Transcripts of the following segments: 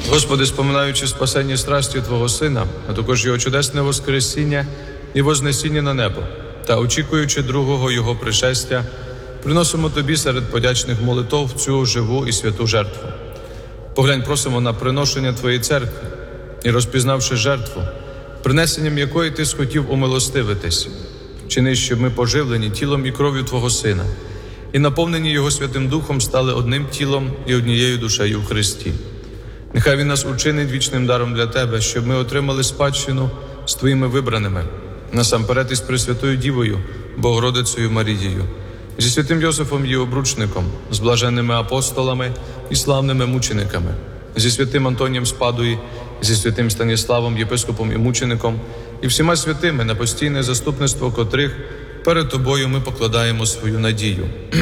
Господи, споминаючи спасення страстю Твого Сина, а також Його чудесне воскресіння і вознесіння на небо, та очікуючи другого Його пришестя, приносимо Тобі серед подячних молитов цю живу і святу жертву. Поглянь, просимо на приношення Твоєї церкви і, розпізнавши жертву, принесенням якої Ти схотів умилостивитись, чини, щоб ми, поживлені тілом і кров'ю Твого Сина, і наповнені Його Святим Духом, стали одним тілом і однією душею в Христі. Нехай Він нас учинить вічним даром для Тебе, щоб ми отримали спадщину з Твоїми вибраними, насамперед із Пресвятою Дівою, Богородицею Марією, зі святим Йосифом її обручником, з блаженними апостолами і славними мучениками, зі святим Антонієм з Падуї, зі святим Станіславом, єпископом і мучеником, і всіма святими, на постійне заступництво котрих перед Тобою ми покладаємо свою надію.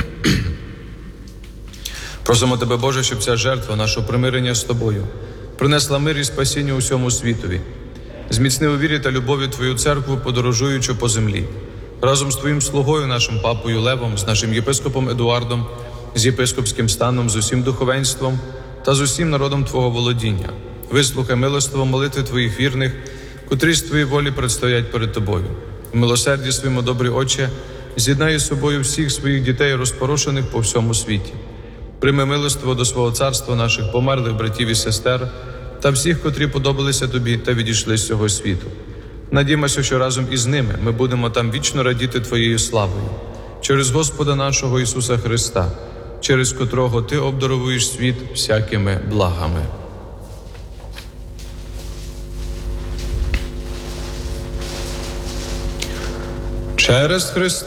Просимо Тебе, Боже, щоб ця жертва, нашого примирення з Тобою, принесла мир і спасіння усьому світові. Зміцни у вірі та любові Твою церкву, подорожуючи по землі. Разом з Твоїм слугою, нашим папою Левом, з нашим єпископом Едуардом, з єпископським станом, з усім духовенством та з усім народом Твого володіння. Вислухай милостиво молитви Твоїх вірних, котрі з Твоєї волі предстоять перед Тобою. В милосерді своєму, добрий Отче, з'єднай з собою всіх своїх дітей, розпорошених по всьому світі. Прийми милостиво до свого царства наших померлих братів і сестер та всіх, котрі подобалися Тобі та відійшли з цього світу. Надіймося, що разом із ними ми будемо там вічно радіти Твоєю славою. Через Господа нашого Ісуса Христа, через котрого Ти обдаровуєш світ всякими благами. Через Христа